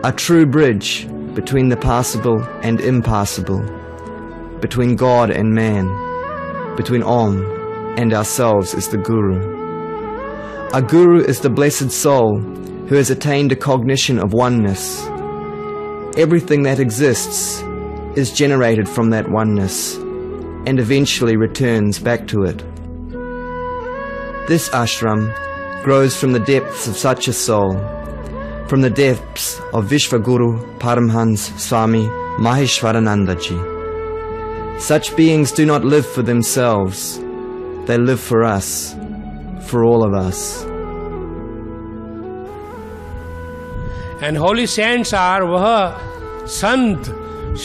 A true bridge between the passable and impassable, between God and man, between Om and ourselves is the Guru. A Guru is the blessed soul who has attained a cognition of oneness. Everything that exists is generated from that oneness and eventually returns back to it. This ashram grows from the depths of such a soul, from the depths of Vishvaguru Paramhans Swami Maheshwaranandaji. Such beings do not live for themselves, they live for us, for all of us. And holy saints are वह संत